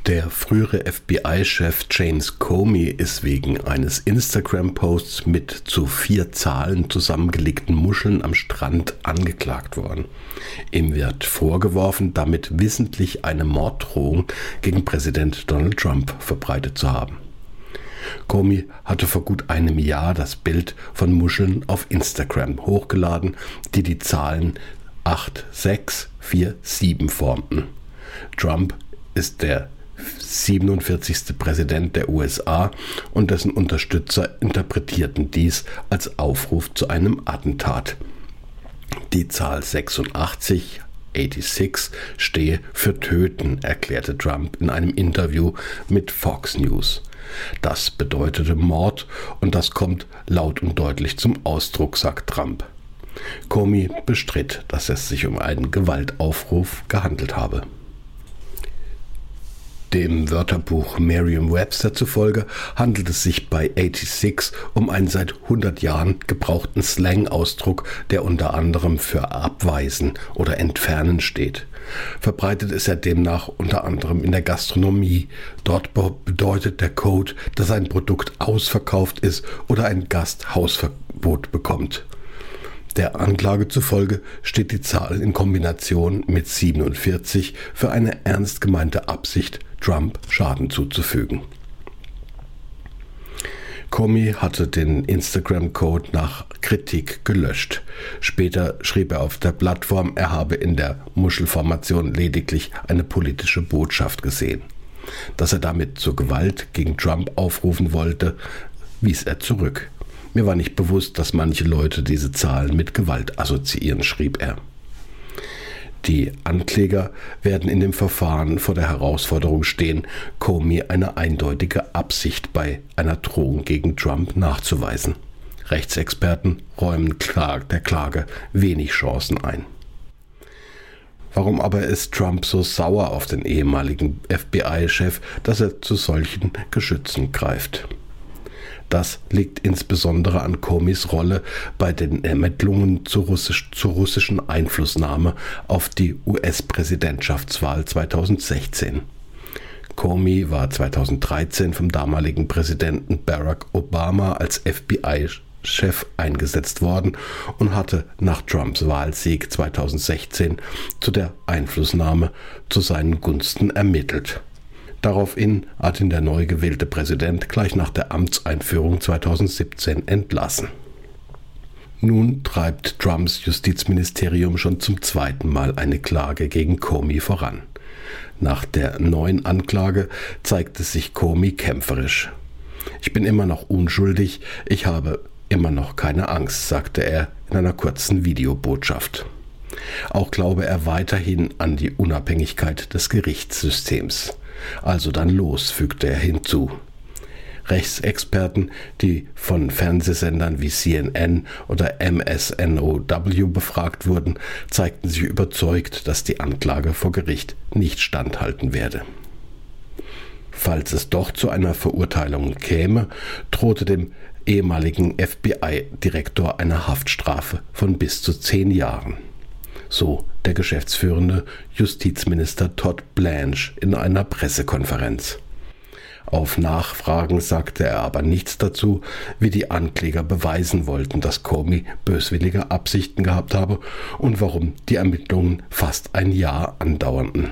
Der frühere FBI-Chef James Comey ist wegen eines Instagram-Posts mit zu 4 Zahlen zusammengelegten Muscheln am Strand angeklagt worden. Ihm wird vorgeworfen, damit wissentlich eine Morddrohung gegen Präsident Donald Trump verbreitet zu haben. Comey hatte vor gut einem Jahr das Bild von Muscheln auf Instagram hochgeladen, die die Zahlen 8647 formten. Trump ist der 47. Präsident der USA und dessen Unterstützer interpretierten dies als Aufruf zu einem Attentat. Die Zahl 86 stehe für Töten, erklärte Trump in einem Interview mit Fox News. Das bedeutete Mord und das kommt laut und deutlich zum Ausdruck, sagt Trump. Comey bestritt, dass es sich um einen Gewaltaufruf gehandelt habe. Dem Wörterbuch Merriam-Webster zufolge handelt es sich bei 86 um einen seit 100 Jahren gebrauchten Slang-Ausdruck, der unter anderem für abweisen oder entfernen steht. Verbreitet ist er demnach unter anderem in der Gastronomie. Dort bedeutet der Code, dass ein Produkt ausverkauft ist oder ein Gast Hausverbot bekommt. Der Anklage zufolge steht die Zahl in Kombination mit 47 für eine ernst gemeinte Absicht, Trump Schaden zuzufügen. Comey hatte den Instagram-Code nach Kritik gelöscht. Später schrieb er auf der Plattform, er habe in der Muschelformation lediglich eine politische Botschaft gesehen. Dass er damit zur Gewalt gegen Trump aufrufen wollte, wies er zurück. Mir war nicht bewusst, dass manche Leute diese Zahlen mit Gewalt assoziieren, schrieb er. Die Ankläger werden in dem Verfahren vor der Herausforderung stehen, Comey eine eindeutige Absicht bei einer Drohung gegen Trump nachzuweisen. Rechtsexperten räumen der Klage wenig Chancen ein. Warum aber ist Trump so sauer auf den ehemaligen FBI-Chef, dass er zu solchen Geschützen greift? Das liegt insbesondere an Comeys Rolle bei den Ermittlungen zur russischen Einflussnahme auf die US-Präsidentschaftswahl 2016. Comey war 2013 vom damaligen Präsidenten Barack Obama als FBI-Chef eingesetzt worden und hatte nach Trumps Wahlsieg 2016 zu der Einflussnahme zu seinen Gunsten ermittelt. Daraufhin hat ihn der neu gewählte Präsident gleich nach der Amtseinführung 2017 entlassen. Nun treibt Trumps Justizministerium schon zum 2. Mal eine Klage gegen Comey voran. Nach der neuen Anklage zeigte sich Comey kämpferisch. Ich bin immer noch unschuldig, ich habe immer noch keine Angst, sagte er in einer kurzen Videobotschaft. Auch glaube er weiterhin an die Unabhängigkeit des Gerichtssystems. Also dann los, fügte er hinzu. Rechtsexperten, die von Fernsehsendern wie CNN oder MSNBC befragt wurden, zeigten sich überzeugt, dass die Anklage vor Gericht nicht standhalten werde. Falls es doch zu einer Verurteilung käme, drohte dem ehemaligen FBI-Direktor eine Haftstrafe von bis zu 10 Jahren. So der geschäftsführende Justizminister Todd Blanche in einer Pressekonferenz. Auf Nachfragen sagte er aber nichts dazu, wie die Ankläger beweisen wollten, dass Comey böswillige Absichten gehabt habe und warum die Ermittlungen fast ein Jahr andauerten.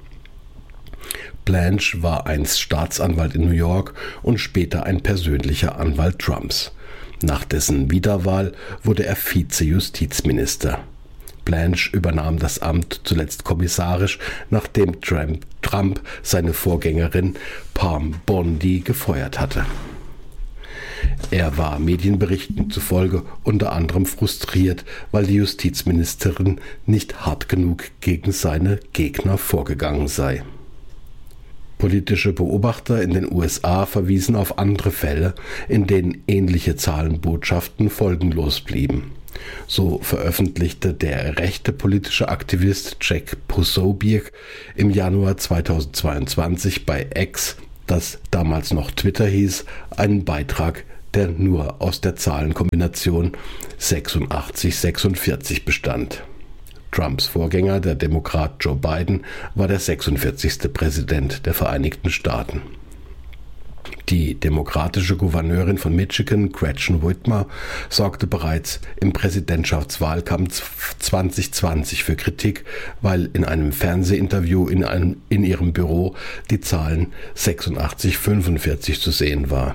Blanche war einst Staatsanwalt in New York und später ein persönlicher Anwalt Trumps. Nach dessen Wiederwahl wurde er Vize-Justizminister. Blanche übernahm das Amt zuletzt kommissarisch, nachdem Trump seine Vorgängerin Pam Bondi gefeuert hatte. Er war Medienberichten zufolge unter anderem frustriert, weil die Justizministerin nicht hart genug gegen seine Gegner vorgegangen sei. Politische Beobachter in den USA verwiesen auf andere Fälle, in denen ähnliche Zahlenbotschaften folgenlos blieben. So veröffentlichte der rechte politische Aktivist Jack Posobiec im Januar 2022 bei X, das damals noch Twitter hieß, einen Beitrag, der nur aus der Zahlenkombination 8646 bestand. Trumps Vorgänger, der Demokrat Joe Biden, war der 46. Präsident der Vereinigten Staaten. Die demokratische Gouverneurin von Michigan, Gretchen Whitmer, sorgte bereits im Präsidentschaftswahlkampf 2020 für Kritik, weil in einem Fernsehinterview in ihrem Büro die Zahlen 86:45 zu sehen war.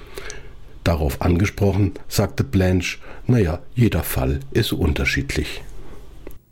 Darauf angesprochen, sagte Blanche, naja, jeder Fall ist unterschiedlich.